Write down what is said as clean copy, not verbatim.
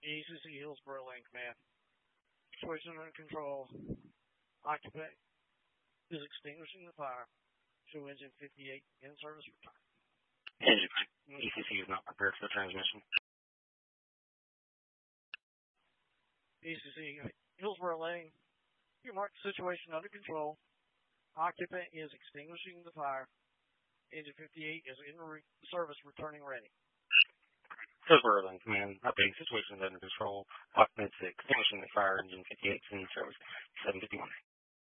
ECC Hillsboro Lane Command. Situation under control. Occupant is extinguishing the fire. Show engine 58 in service return. Engine 5. ECC is not prepared for transmission. ECC Hillsboro Lane. You mark the situation under control. Occupant is extinguishing the fire. Engine 58 is in service returning ready. Hillsboro Lane Command. Updating situation under control. Occupant is extinguishing the fire. Engine 58 is in service. 751.